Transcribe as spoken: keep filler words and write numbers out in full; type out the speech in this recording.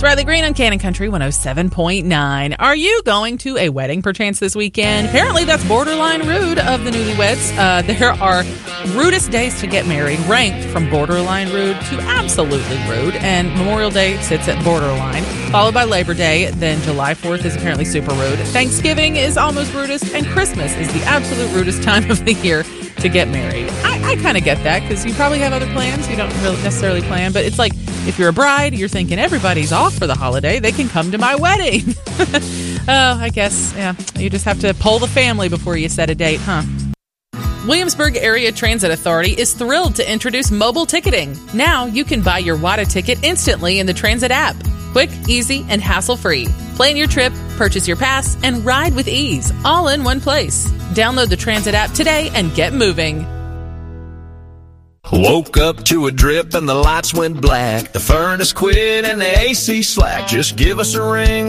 Riley Green on Cannon Country one oh seven point nine. Are you going to a wedding perchance this weekend? Apparently that's borderline rude of the newlyweds. Uh, there are rudest days to get married, ranked from borderline rude to absolutely rude. And Memorial Day sits at borderline, followed by Labor Day. Then July fourth is apparently super rude. Thanksgiving is almost rudest. And Christmas is the absolute rudest time of the year to get married. I, I kind of get that because you probably have other plans. You don't really necessarily plan. But it's like if you're a bride, you're thinking everybody's off for the holiday. They can come to my wedding. Oh, I guess, yeah. You just have to poll the family before you set a date, huh? Williamsburg Area Transit Authority is thrilled to introduce mobile ticketing. Now you can buy your W A T A ticket instantly in the Transit app. Quick, easy, and hassle-free. Plan your trip, purchase your pass, and ride with ease, all in one place. Download the Transit app today and get moving. Woke up to a drip and the lights went black. The furnace quit and the A C slack. Just give us a ring.